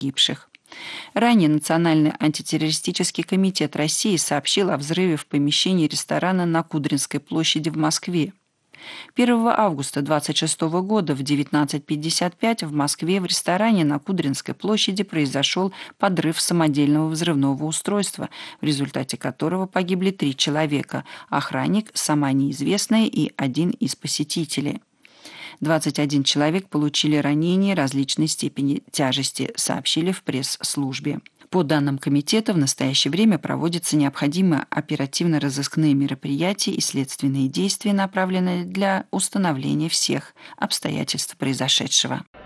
погибших. Ранее Национальный антитеррористический комитет России сообщил о взрыве в помещении ресторана на Кудринской площади в Москве. 1 августа 2026 года в 19:55 в Москве в ресторане на Кудринской площади произошел подрыв самодельного взрывного устройства, в результате которого погибли 3 человека – охранник, сама неизвестная и один из посетителей. 21 человек получили ранения различной степени тяжести, сообщили в пресс-службе. По данным комитета, в настоящее время проводятся необходимые оперативно-розыскные мероприятия и следственные действия, направленные для установления всех обстоятельств произошедшего.